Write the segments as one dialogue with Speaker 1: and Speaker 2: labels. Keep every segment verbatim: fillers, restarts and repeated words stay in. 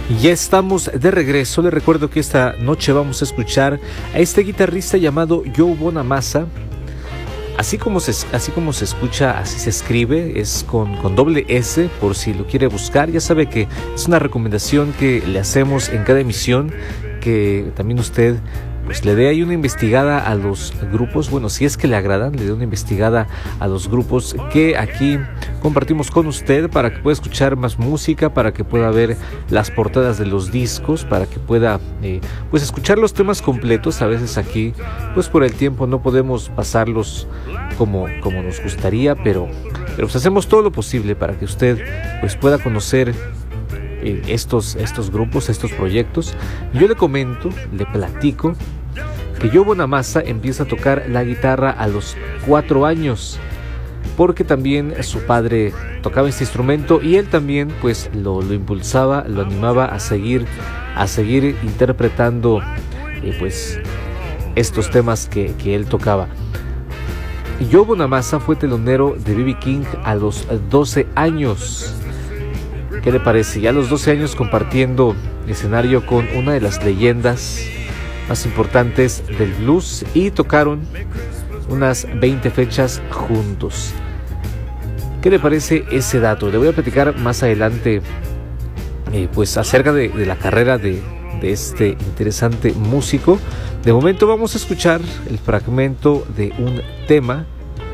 Speaker 1: Ya estamos de regreso. Les recuerdo que esta noche vamos a escuchar a este guitarrista llamado Joe Bonamassa. Así como se, así como se escucha, así se escribe, es con, con doble S, por si lo quiere buscar. Ya sabe que es una recomendación que le hacemos en cada emisión, que también usted pues le dé ahí una investigada a los grupos, bueno, si es que le agradan, le dé una investigada a los grupos que aquí compartimos con usted, para que pueda escuchar más música, para que pueda ver las portadas de los discos, para que pueda eh, pues escuchar los temas completos. A veces aquí pues por el tiempo no podemos pasarlos como, como nos gustaría, pero, pero pues hacemos todo lo posible para que usted pues pueda conocer eh, estos, estos grupos, estos proyectos. Yo le comento, le platico que Joe Bonamassa empieza a tocar la guitarra a los cuatro años, porque también su padre tocaba este instrumento y él también pues lo, lo impulsaba, lo animaba a seguir, a seguir interpretando eh, pues estos temas que, que él tocaba. Joe Bonamassa fue telonero de B B King a los doce años. ¿Qué le parece? Ya a los doce años compartiendo escenario con una de las leyendas más importantes del blues, y tocaron unas veinte fechas juntos. ¿Qué le parece ese dato? Le voy a platicar más adelante eh, pues acerca de, de la carrera de, de este interesante músico. De momento vamos a escuchar el fragmento de un tema.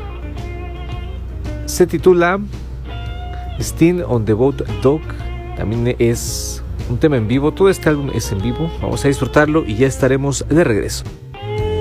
Speaker 1: Se titula Sting on the Boat Dock. También es un tema en vivo. Todo este álbum es en vivo. Vamos a disfrutarlo y ya estaremos de regreso.